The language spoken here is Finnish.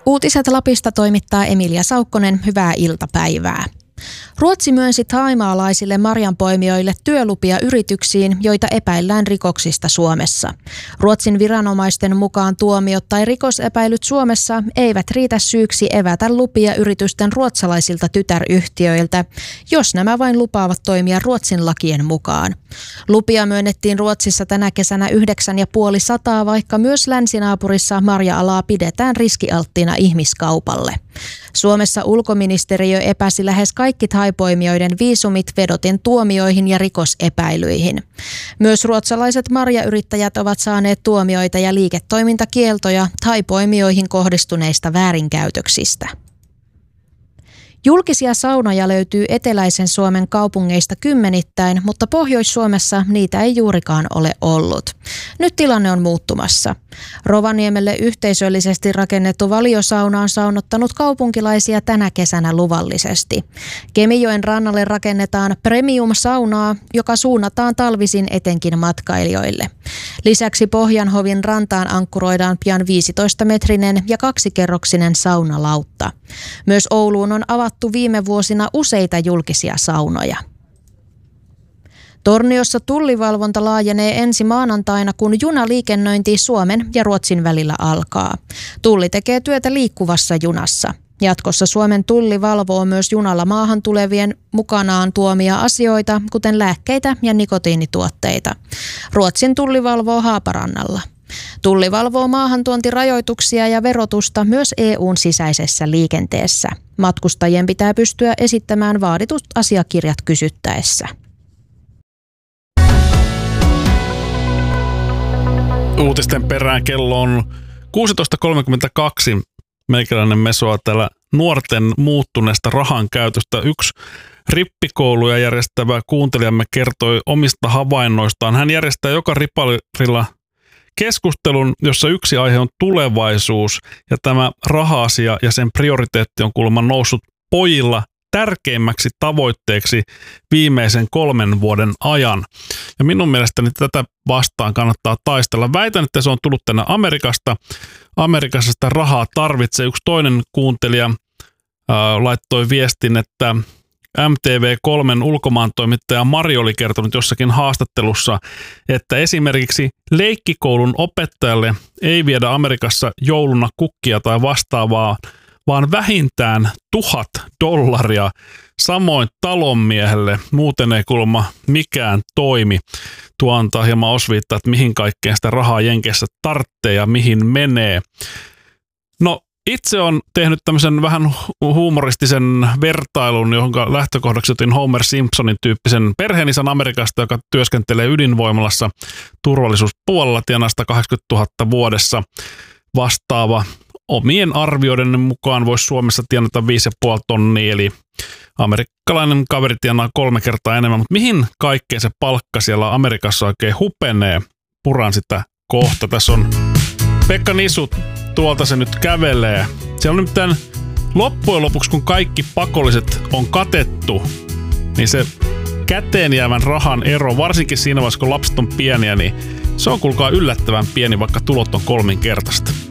Uutiset Lapista toimittaa Emilia Saukkonen, hyvää iltapäivää. Ruotsi myönsi thaimaalaisille marjanpoimijoille työlupia yrityksiin, joita epäillään rikoksista Suomessa. Ruotsin viranomaisten mukaan tuomiot tai rikosepäilyt Suomessa eivät riitä syyksi evätä lupia yritysten ruotsalaisilta tytäryhtiöiltä, jos nämä vain lupaavat toimia Ruotsin lakien mukaan. Lupia myönnettiin Ruotsissa tänä kesänä 950, vaikka myös länsinaapurissa marja-alaa pidetään riskialttiina ihmiskaupalle. Suomessa ulkoministeriö epäsi lähes kaikki thaipoimijoiden viisumit vedoten tuomioihin ja rikosepäilyihin. Myös ruotsalaiset marjayrittäjät ovat saaneet tuomioita ja liiketoimintakieltoja thaipoimijoihin kohdistuneista väärinkäytöksistä. Julkisia saunoja löytyy eteläisen Suomen kaupungeista kymmenittäin, mutta Pohjois-Suomessa niitä ei juurikaan ole ollut. Nyt tilanne on muuttumassa. Rovaniemelle yhteisöllisesti rakennettu valiosauna on saunottanut kaupunkilaisia tänä kesänä luvallisesti. Kemijoen rannalle rakennetaan premium-saunaa, joka suunnataan talvisin etenkin matkailijoille. Lisäksi Pohjanhovin rantaan ankkuroidaan pian 15-metrinen ja 2-kerroksinen saunalautta. Myös Ouluun on avattu viime vuosina useita julkisia saunoja. Torniossa tullivalvonta laajenee ensi maanantaina, kun junaliikennöinti Suomen ja Ruotsin välillä alkaa. Tulli tekee työtä liikkuvassa junassa. Jatkossa Suomen tulli valvoo myös junalla maahan tulevien mukanaan tuomia asioita, kuten lääkkeitä ja nikotiinituotteita. Ruotsin tulli valvoo Haaparannalla. Tulli valvoo maahantuontirajoituksia ja verotusta myös EU:n sisäisessä liikenteessä. Matkustajien pitää pystyä esittämään vaaditut asiakirjat kysyttäessä. Uutisten perään kello on 16.32. Meikäläinen mesoa täällä nuorten muuttuneesta rahan käytöstä. Yksi rippikouluja järjestävä kuuntelijamme kertoi omista havainnoistaan. Hän järjestää joka ripparilla keskustelun, jossa yksi aihe on tulevaisuus, ja tämä raha-asia ja sen prioriteetti on kuulemma noussut pojilla tärkeimmäksi tavoitteeksi viimeisen 3 vuoden ajan. Ja minun mielestäni tätä vastaan kannattaa taistella. Väitän, että se on tullut tänne Amerikasta. Amerikassa sitä rahaa tarvitsee. Yksi toinen kuuntelija laittoi viestin, että MTV3 ulkomaantoimittaja Mari oli kertonut jossakin haastattelussa, että esimerkiksi leikkikoulun opettajalle ei viedä Amerikassa jouluna kukkia tai vastaavaa, vaan vähintään $1,000. Samoin talonmiehelle, muuten ei kuulemma mikään toimi. Tuo antaa hieman osviittaa, että mihin kaikkeen sitä rahaa Jenkeissä tarvitsee ja mihin menee. No, itse on tehnyt tämmöisen vähän huumoristisen vertailun, johon lähtökohdaksi otin Homer Simpsonin tyyppisen perheenisän Amerikasta, joka työskentelee ydinvoimalassa turvallisuuspuolella, tienaa 180 000 vuodessa vastaava. Omien arvioiden mukaan voisi Suomessa tienata 5,5 tonnia, eli amerikkalainen kaveri tienaa 3 kertaa enemmän. Mutta mihin kaikkeen se palkka siellä Amerikassa oikein hupenee? Puran sitä kohta. Tässä on Pekka Nisu, tuolta se nyt kävelee. Siellä on nyt loppujen lopuksi, kun kaikki pakolliset on katettu, niin se käteen jäävän rahan ero, varsinkin siinä vaiheessa, kun lapset on pieniä, niin se on kuulkaa yllättävän pieni, vaikka tulot on 3-kertaista.